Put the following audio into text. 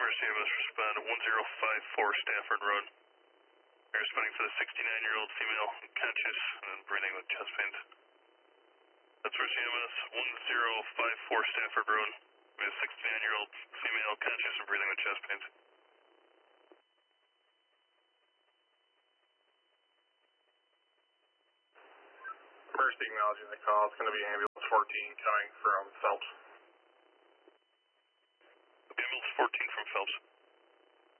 Mercy EMS, respond to 1054 Stafford Road. We're responding for the 69-year-old female, conscious and breathing with chest pains. That's Mercy EMS, 1054 Stafford Road. We have a 69-year-old female, conscious and breathing with chest pains. Mercy acknowledging the call. It's going to be ambulance 14 coming from Phelps. Ambulance 14 from Phelps.